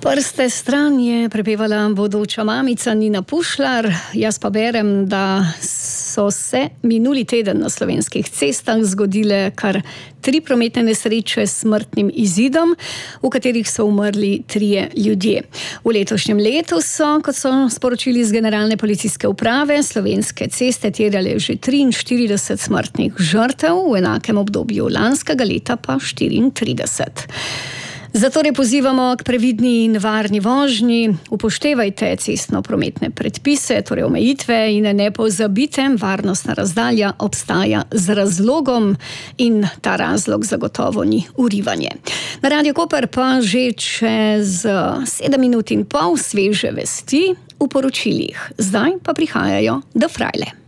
Prste stran je prepevala bodoča mamica Nina Pušlar. Jaz pa berem, da so se minuli teden na slovenskih cestah zgodile kar 3 prometne nesreče s smrtnim izidom, v katerih so umrli 3 ljudje. V letošnjem letu so, kot so sporočili z Generalne policijske uprave, slovenske ceste terjale že 43 smrtnih žrtev, v enakem obdobju lanskega leta pa 34. Zatorej pozivamo k previdni in varni vožnji, upoštevajte cestno-prometne predpise, torej omejitve, in ne pozabite, varnostna razdalja obstaja z razlogom in ta razlog zagotovo ni urivanje. Na Radio Koper pa že čez 7 minut in pol sveže vesti v poročilih. Zdaj pa prihajajo do Frajle.